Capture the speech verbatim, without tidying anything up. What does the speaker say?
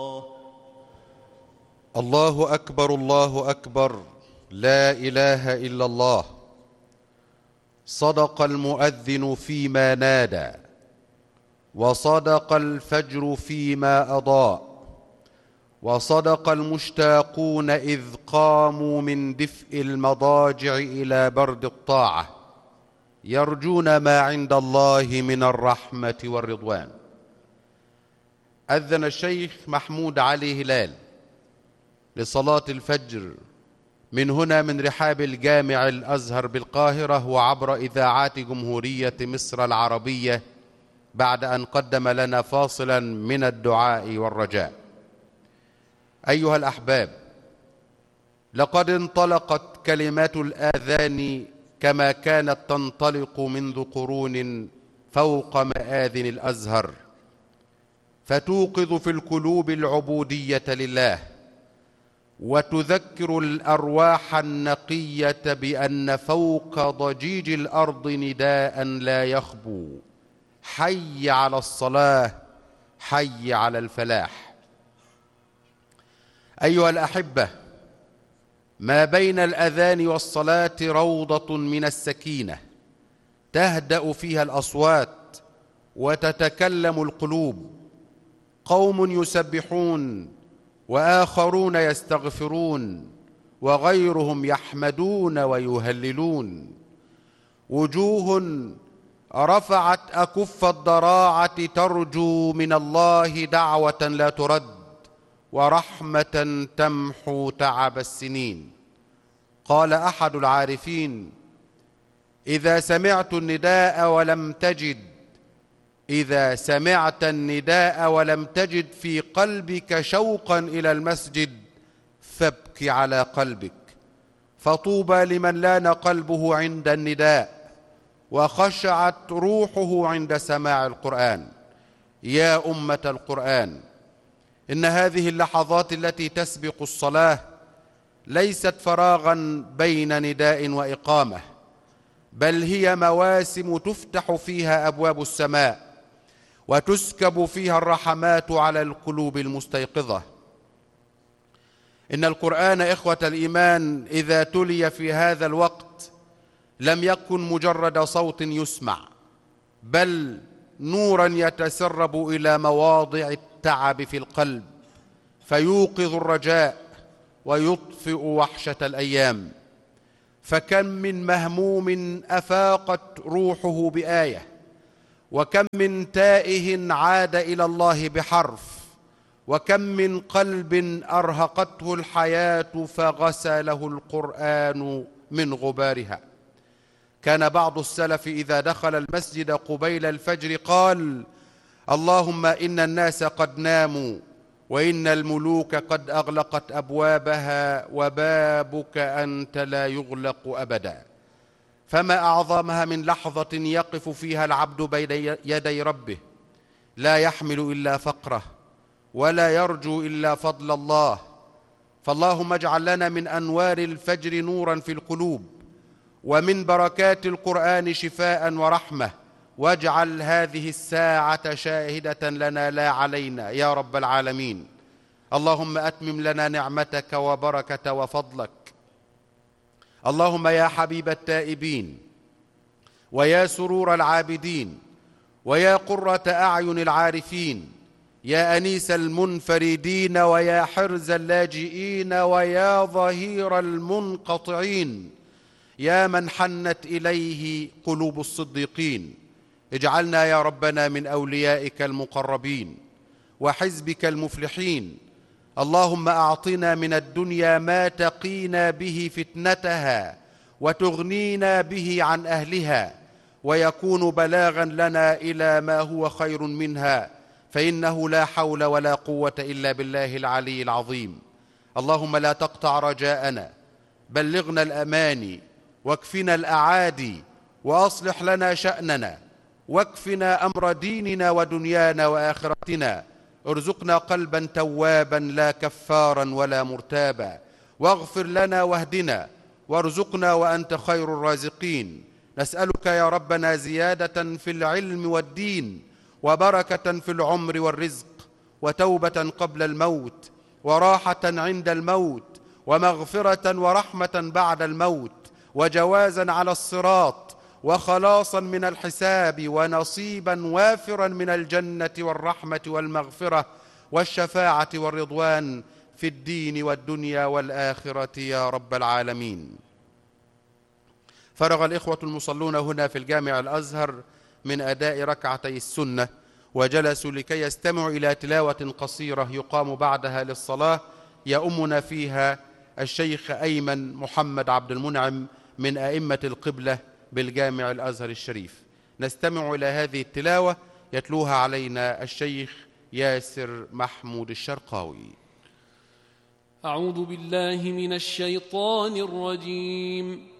الله أكبر الله أكبر، لا إله إلا الله. صدق المؤذن فيما نادى، وصدق الفجر فيما أضاء، وصدق المشتاقون إذ قاموا من دفء المضاجع إلى برد الطاعة، يرجون ما عند الله من الرحمة والرضوان. أذن الشيخ محمود علي هلال لصلاة الفجر من هنا من رحاب الجامع الأزهر بالقاهرة وعبر إذاعات جمهورية مصر العربية، بعد أن قدم لنا فاصلا من الدعاء والرجاء. أيها الأحباب، لقد انطلقت كلمات الآذان كما كانت تنطلق منذ قرون فوق مآذن الأزهر، فتوقظ في القلوب العبودية لله، وتذكر الأرواح النقية بأن فوق ضجيج الأرض نداء لا يخبو: حي على الصلاة، حي على الفلاح. أيها الأحبة، ما بين الأذان والصلاة روضة من السكينة، تهدأ فيها الأصوات وتتكلم القلوب. قوم يسبحون، وآخرون يستغفرون، وغيرهم يحمدون ويهللون. وجوه رفعت أكف الضراعة ترجو من الله دعوة لا ترد، ورحمة تمحو تعب السنين. قال أحد العارفين: إذا سمعت النداء ولم تجد إذا سمعت النداء ولم تجد في قلبك شوقا إلى المسجد، فابك على قلبك. فطوبى لمن لان قلبه عند النداء، وخشعت روحه عند سماع القرآن. يا أمة القرآن، إن هذه اللحظات التي تسبق الصلاة ليست فراغا بين نداء وإقامة، بل هي مواسم تفتح فيها أبواب السماء، وتسكب فيها الرحمات على القلوب المستيقظة. إن القرآن إخوة الإيمان إذا تلي في هذا الوقت لم يكن مجرد صوت يسمع، بل نورا يتسرب إلى مواضع التعب في القلب، فيوقظ الرجاء ويطفئ وحشة الأيام. فكم من مهموم أفاقت روحه بآية، وكم من تائه عاد إلى الله بحرف، وكم من قلب أرهقته الحياة فغسله القرآن من غبارها. كان بعض السلف إذا دخل المسجد قبيل الفجر قال: اللهم إن الناس قد ناموا، وإن الملوك قد أغلقت أبوابها، وبابك أنت لا يغلق أبدا. فما أعظمها من لحظة يقف فيها العبد بين يدي ربه، لا يحمل إلا فقره، ولا يرجو إلا فضل الله. فاللهم اجعل لنا من أنوار الفجر نورا في القلوب، ومن بركات القرآن شفاء ورحمة، واجعل هذه الساعة شاهدة لنا لا علينا يا رب العالمين. اللهم أتمم لنا نعمتك وبركة وفضلك. اللهم يا حبيب التائبين، ويا سرور العابدين، ويا قرة أعين العارفين، يا أنيس المنفردين، ويا حرز اللاجئين، ويا ظهير المنقطعين، يا من حنت إليه قلوب الصديقين، اجعلنا يا ربنا من أوليائك المقربين وحزبك المفلحين. اللهم أعطنا من الدنيا ما تقينا به فتنتها، وتغنينا به عن أهلها، ويكون بلاغا لنا إلى ما هو خير منها، فإنه لا حول ولا قوة إلا بالله العلي العظيم. اللهم لا تقطع رجاءنا، بلغنا الأماني، واكفنا الأعادي، وأصلح لنا شأننا، واكفنا أمر ديننا ودنيانا وآخرتنا. ارزقنا قلبا توابا لا كفارا ولا مرتابا، واغفر لنا واهدنا، وارزقنا وأنت خير الرازقين. نسألك يا ربنا زيادة في العلم والدين، وبركة في العمر والرزق، وتوبة قبل الموت وراحة عند الموت ومغفرة ورحمة بعد الموت وجوازا على الصراط وخلاصا من الحساب ونصيبا وافرا من الجنة والرحمة والمغفرة والشفاعة والرضوان في الدين والدنيا والآخرة يا رب العالمين. فرغ الإخوة المصلون هنا في الجامع الأزهر من أداء ركعتي السنة وجلسوا لكي يستمعوا إلى تلاوة قصيرة يقام بعدها للصلاة يؤمنا فيها الشيخ أيمن محمد عبد المنعم من أئمة القبلة بالجامع الأزهر الشريف. نستمع إلى هذه التلاوة يتلوها علينا الشيخ ياسر محمود الشرقاوي. أعوذ بالله من الشيطان الرجيم.